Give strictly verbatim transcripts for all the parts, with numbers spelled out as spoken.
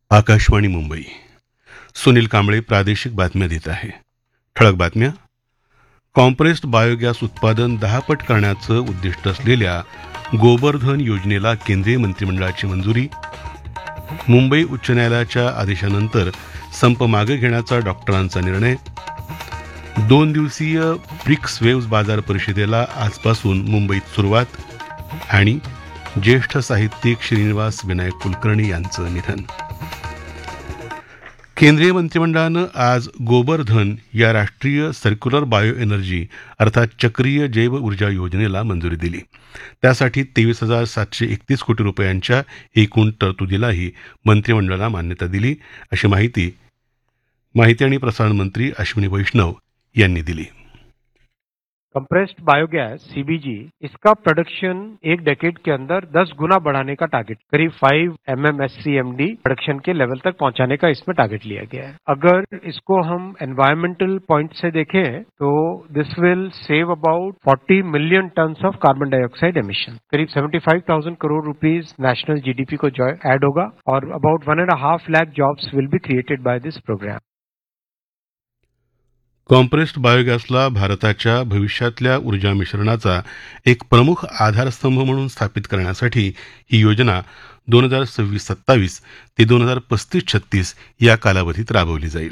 आकाशवाणी मुंबई. सुनील कांबळे प्रादेशिक बातम्या देत आहे. ठळक बातम्या. कॉम्प्रेस्ड बायोगॅस उत्पादन दहा पट करण्याचं उद्दिष्ट असलेल्या गोबरधन योजनेला केंद्रीय मंत्रिमंडळाची मंजुरी. मुंबई उच्च न्यायालयाच्या आदेशानंतर संप मागे घेण्याचा डॉक्टरांचा निर्णय. दोन दिवसीय ब्रिक्स वेव्ज बाजार परिषदेला आजपासून मुंबईत सुरुवात. आणि ज्येष्ठ साहित्यिक श्रीनिवास विनायक कुलकर्णी यांचं निधन. केंद्रीय मंत्रिमंडळानं आज गोबरधन या राष्ट्रीय सर्क्युलर बायो एनर्जी अर्थात चक्रीय जैव ऊर्जा योजनेला मंजुरी दिली. त्यासाठी तेवीस हजार सातशे एकतीस कोटी रुपयांच्या एकूण तरतुदीलाही मंत्रिमंडळानं मान्यता दिली, अशी माहिती माहिती आणि प्रसारण मंत्री अश्विनी वैष्णव यांनी दिली. कंप्रेस्ड बायोगैस सीबीजी इसका प्रोडक्शन एक डेकेड के अंदर दस गुना बढ़ाने का टारगेट करीब फाइव एमएमएससीएमडी प्रोडक्शन के लेवल तक पहुंचाने का इसमें टारगेट लिया गया है. अगर इसको हम एनवायरमेंटल पॉइंट से देखें तो दिस will save about forty million tons of carbon dioxide emission. करीब seventy five thousand crore rupees national GDP को जो ऐड होगा और about one end half lakh jobs will be created by this programme. Compressed बायोगॅसला भारताच्या भविष्यातल्या ऊर्जा मिश्रणाचा एक प्रमुख आधारस्तंभ म्हणून स्थापित करण्यासाठी ही योजना दोन हजार सव्वीस सत्तावीस ते दोन हजार पस्तीस छत्तीस या कालावधीत राबवली जाईल.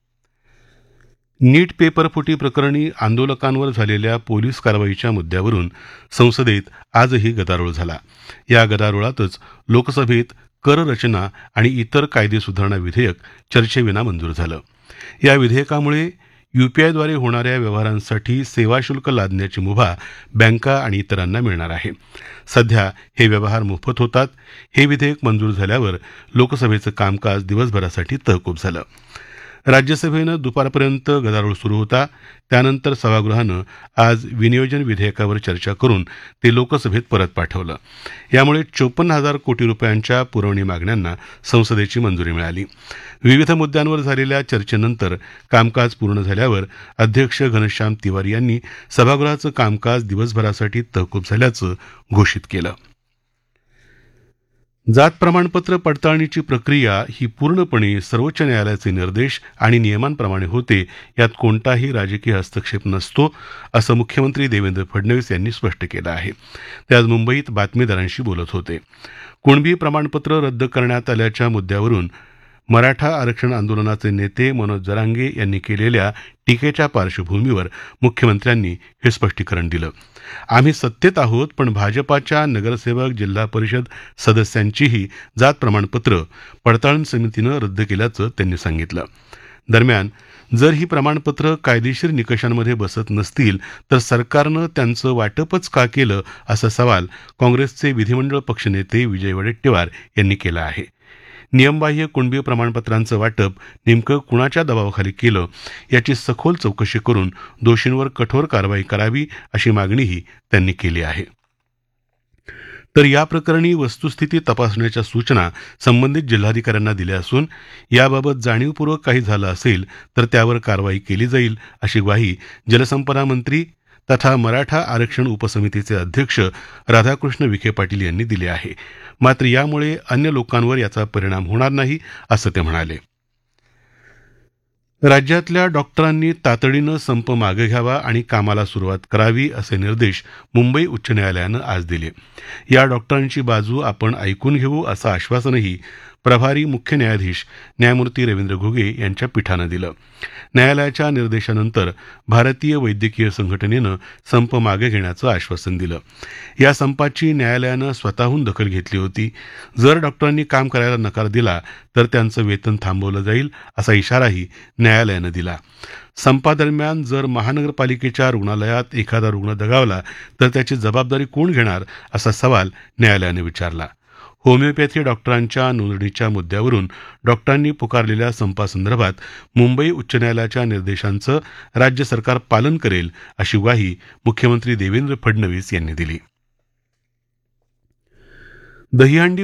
नीट पेपरफुटी प्रकरणी आंदोलकांवर झालेल्या पोलीस कारवाईच्या मुद्द्यावरून संसदेत आजही गदारोळ झाला. या गदारोळातच लोकसभेत कर रचना आणि इतर कायदे सुधारणा विधेयक चर्चेविना मंजूर झालं. या विधेयकामुळे यूपीआयद्वारे होणाऱ्या व्यवहारांसाठी सेवा शुल्क लादण्याची मुभा बँका आणि इतरांना मिळणार आहे. सध्या हे व्यवहार मोफत होतात. हे विधेयक मंजूर झाल्यावर लोकसभेचं कामकाज दिवसभरासाठी तहकूब झालं. राज्यसभेनं दुपारपर्यंत गदारोळ सुरू होता. त्यानंतर सभागृहानं आज विनियोजन विधेयकावर चर्चा करून ते लोकसभेत परत पाठवलं. यामुळे चोपन्न हजार कोटी रुपयांच्या पुरवणी मागण्यांना संसदेची मंजुरी मिळाली. विविध मुद्द्यांवर झालेल्या चर्चेनंतर कामकाज पूर्ण झाल्यावर अध्यक्ष घनश्याम तिवारी यांनी सभागृहाचं कामकाज दिवसभरासाठी तहकूब झाल्याचं घोषित केलं. जात प्रमाणपत्र पडताळणीची प्रक्रिया ही पूर्णपणे सर्वोच्च न्यायालयाचे निर्देश आणि नियमांप्रमाणे होते. यात कोणताही राजकीय हस्तक्षेप नसतो, असं मुख्यमंत्री देवेंद्र फडणवीस यांनी स्पष्ट केलं आहे. ते आज मुंबईत बातमीदारांशी बोलत होते. कुणबी प्रमाणपत्र रद्द करण्यात आल्याच्या मुद्द्यावरून मराठा आरक्षण आंदोलनाचे नेते मनोज जरांगे यांनी केलेल्या टीकेच्या पार्श्वभूमीवर मुख्यमंत्र्यांनी हे स्पष्टीकरण दिलं. आम्ही सत्तेत आहोत, पण भाजपाच्या नगरसेवक जिल्हा परिषद सदस्यांचीही जात प्रमाणपत्र पडताळणी समितीनं रद्द केल्याचं त्यांनी सांगितलं. दरम्यान जर ही प्रमाणपत्र कायदेशीर निकषांमध्ये बसत नसतील तर सरकारनं त्यांचं वाटपच का केलं, असा सवाल काँग्रेसचे विधिमंडळ पक्षनेते विजय वडेट्टीवार यांनी केला आहे. नियमबाह्य कुणबी प्रमाणपत्रांचं वाटप नेमकं कुणाच्या दबावाखाली केलं याची सखोल चौकशी करून दोषींवर कठोर कारवाई करावी, अशी मागणीही त्यांनी केली आहे. तर या प्रकरणी वस्तुस्थिती तपासण्याच्या सूचना संबंधित जिल्हाधिकाऱ्यांना दिल्या असून याबाबत जाणीवपूर्वक काही झालं असेल तर त्यावर कारवाई केली जाईल, अशी ग्वाही जलसंपदा मंत्री तथा मराठा आरक्षण उपसमितीचे अध्यक्ष राधाकृष्ण विखे पाटील यांनी दिली आहे. मात्र यामुळे अन्य लोकांवर याचा परिणाम होणार नाही, असं ते म्हणाले. राज्यातल्या डॉक्टरांनी तातडीनं संप मागे घ्यावा आणि कामाला सुरुवात करावी, असे निर्देश मुंबई उच्च न्यायालयानं आज दिले. या डॉक्टरांची बाजू आपण ऐकून घेऊ, असं आश्वासनही प्रभारी मुख्य न्यायाधीश न्यायमूर्ती रवींद्र घुगे यांच्या पीठानं दिलं. न्यायालयाच्या निर्देशानंतर भारतीय वैद्यकीय संघटनेनं संप मागे घेण्याचं आश्वासन दिलं. या संपाची न्यायालयानं स्वतःहून दखल घेतली होती. जर डॉक्टरांनी काम करायला नकार दिला तर त्यांचं वेतन थांबवलं जाईल, असा इशाराही न्यायालयानं दिला. संपादरम्यान जर महानगरपालिकेच्या रुग्णालयात एखादा रुग्ण दगावला तर त्याची जबाबदारी कोण घेणार, असा सवाल न्यायालयानं विचारला. होमिओपॅथी डॉक्टरांच्या नोंदणीच्या मुद्द्यावरून डॉक्टरांनी पुकारलेल्या संपासंदर्भात मुंबई उच्च न्यायालयाच्या निर्देशांचं राज्य सरकार पालन करेल, अशी ग्वाही मुख्यमंत्री देवेंद्र फडणवीस यांनी दिली. दहीहंडी